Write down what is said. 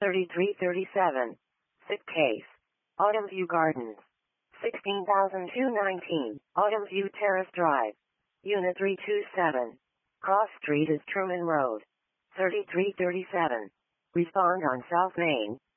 3337. Sick case. Autumn View Gardens. 16,219. Autumn View Terrace Drive. Unit 327. Cross Street is Truman Road. 3337. Respond on South Main.